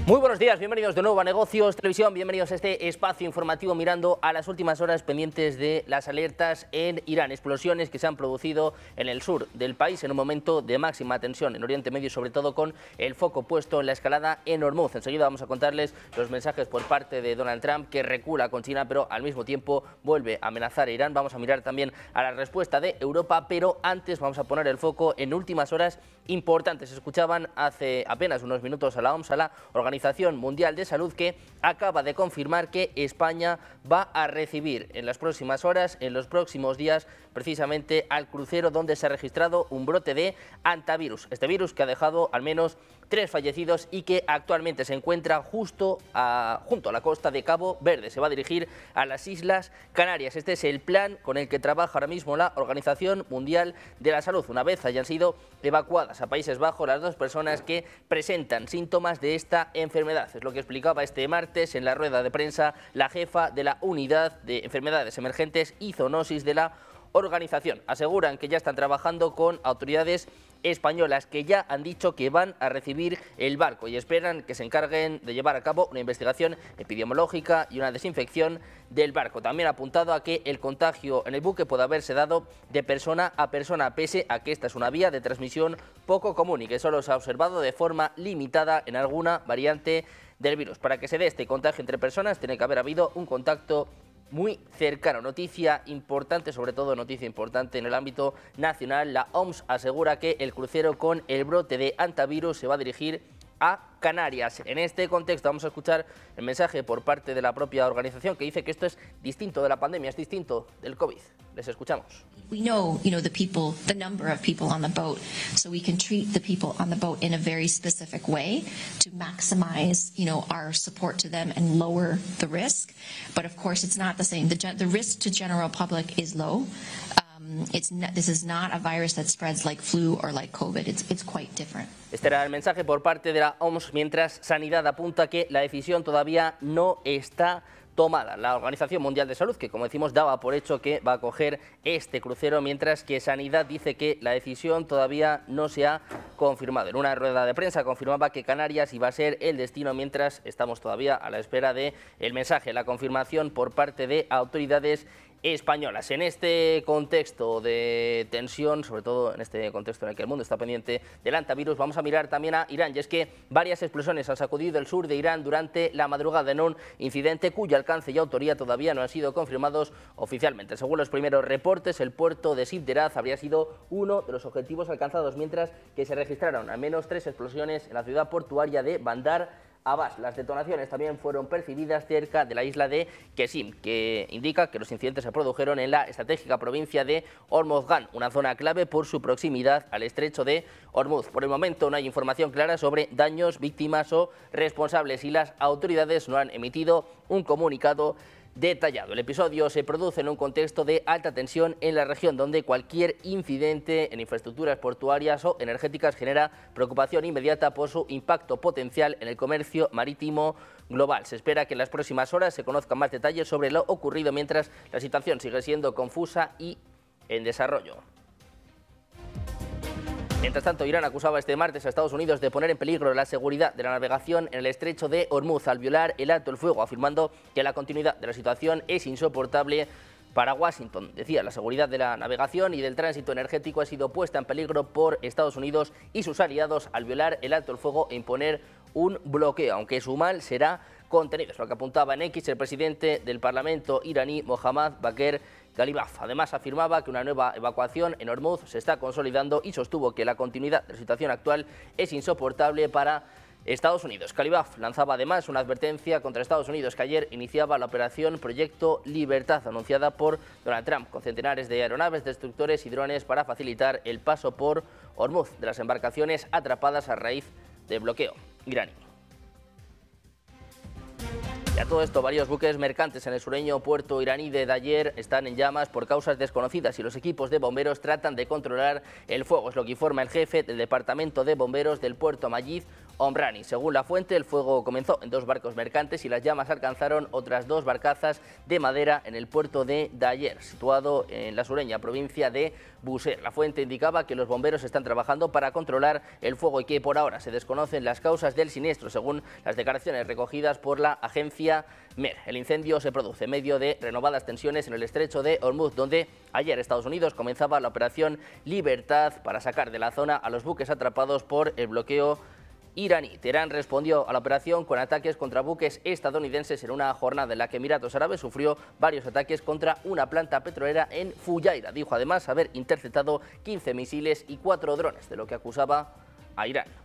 Muy buenos días, bienvenidos de nuevo a Negocios Televisión, bienvenidos a este espacio informativo mirando a las últimas horas pendientes de las alertas en Irán, explosiones que se han producido en el sur del país en un momento de máxima tensión en Oriente Medio, sobre todo con el foco puesto en la escalada en Hormuz. Enseguida vamos a contarles los mensajes por parte de Donald Trump, que recula con China pero al mismo tiempo vuelve a amenazar a Irán. Vamos a mirar también a la respuesta de Europa, pero antes vamos a poner el foco en últimas horas importantes. Escuchaban hace apenas unos minutos a la OMS, a la Organización Mundial de Salud, que acaba de confirmar que España va a recibir en las próximas horas, en los próximos días, precisamente al crucero donde se ha registrado un brote de hantavirus. Este virus que ha dejado al menos 3 fallecidos y que actualmente se encuentra junto a la costa de Cabo Verde. Se va a dirigir a las Islas Canarias. Este es el plan con el que trabaja ahora mismo la Organización Mundial de la Salud, una vez hayan sido evacuadas a Países Bajos las 2 personas que presentan síntomas de esta enfermedad. Es lo que explicaba este martes en la rueda de prensa la jefa de la Unidad de Enfermedades Emergentes y Zoonosis de la organización. Aseguran que ya están trabajando con autoridades españolas que ya han dicho que van a recibir el barco y esperan que se encarguen de llevar a cabo una investigación epidemiológica y una desinfección del barco. También ha apuntado a que el contagio en el buque puede haberse dado de persona a persona, pese a que esta es una vía de transmisión poco común y que solo se ha observado de forma limitada en alguna variante del virus. Para que se dé este contagio entre personas tiene que haber habido un contacto muy cercano. Noticia importante, sobre todo noticia importante en el ámbito nacional. La OMS asegura que el crucero con el brote de hantavirus se va a dirigir a Canarias. En este contexto vamos a escuchar el mensaje por parte de la propia organización que dice que esto es distinto de la pandemia, es distinto del COVID. Les escuchamos. We know, the number of people on the boat, so we can treat the people on the boat in a very specific way to maximize, our support to them and lower the risk. But of course, it's not the same. The risk to general public is low. This is not a virus that spreads like flu or like COVID. It's quite different. Este era el mensaje por parte de la OMS, mientras Sanidad apunta que la decisión todavía no está tomada. La Organización Mundial de Salud, que como decimos daba por hecho que va a acoger este crucero, mientras que Sanidad dice que la decisión todavía no se ha confirmado. En una rueda de prensa confirmaba que Canarias iba a ser el destino, mientras estamos todavía a la espera de el mensaje, la confirmación por parte de autoridades españolas. En este contexto de tensión, sobre todo en este contexto en el que el mundo está pendiente del hantavirus, vamos a mirar también a Irán, y es que varias explosiones han sacudido el sur de Irán durante la madrugada en un incidente cuyo alcance y autoría todavía no han sido confirmados oficialmente. Según los primeros reportes, el puerto de Sibderaz habría sido uno de los objetivos alcanzados, mientras que se registraron al menos 3 explosiones en la ciudad portuaria de Bandar Abbas. Las detonaciones también fueron percibidas cerca de la isla de Qessim, que indica que los incidentes se produjeron en la estratégica provincia de Hormozgan, una zona clave por su proximidad al estrecho de Hormuz. Por el momento no hay información clara sobre daños, víctimas o responsables y las autoridades no han emitido un comunicado detallado. El episodio se produce en un contexto de alta tensión en la región, donde cualquier incidente en infraestructuras portuarias o energéticas genera preocupación inmediata por su impacto potencial en el comercio marítimo global. Se espera que en las próximas horas se conozcan más detalles sobre lo ocurrido, mientras la situación sigue siendo confusa y en desarrollo. Mientras tanto, Irán acusaba este martes a Estados Unidos de poner en peligro la seguridad de la navegación en el estrecho de Hormuz al violar el alto el fuego, afirmando que la continuidad de la situación es insoportable para Washington. Decía, la seguridad de la navegación y del tránsito energético ha sido puesta en peligro por Estados Unidos y sus aliados al violar el alto el fuego e imponer un bloqueo, aunque su mal será contenido. Es lo que apuntaba en X el presidente del Parlamento iraní, Mohammad Bagher Ghalibaf. Además, afirmaba que una nueva evacuación en Hormuz se está consolidando y sostuvo que la continuidad de la situación actual es insoportable para Estados Unidos. Ghalibaf lanzaba además una advertencia contra Estados Unidos, que ayer iniciaba la operación Proyecto Libertad, anunciada por Donald Trump, con centenares de aeronaves, destructores y drones para facilitar el paso por Hormuz de las embarcaciones atrapadas a raíz del bloqueo iraní. Y a todo esto, varios buques mercantes en el sureño puerto iraní de Dayer están en llamas por causas desconocidas y los equipos de bomberos tratan de controlar el fuego. Es lo que informa el jefe del departamento de bomberos del puerto, Majid Omrani. Según la fuente, el fuego comenzó en 2 barcos mercantes y las llamas alcanzaron otras 2 barcazas de madera en el puerto de Dayer, situado en la sureña provincia de Bushehr. La fuente indicaba que los bomberos están trabajando para controlar el fuego y que por ahora se desconocen las causas del siniestro, según las declaraciones recogidas por la agencia MER. El incendio se produce en medio de renovadas tensiones en el estrecho de Hormuz, donde ayer Estados Unidos comenzaba la operación Libertad para sacar de la zona a los buques atrapados por el bloqueo iraní. Teherán respondió a la operación con ataques contra buques estadounidenses en una jornada en la que Emiratos Árabes sufrió varios ataques contra una planta petrolera en Fujairah. Dijo además haber interceptado 15 misiles y 4 drones, de lo que acusaba a Irán.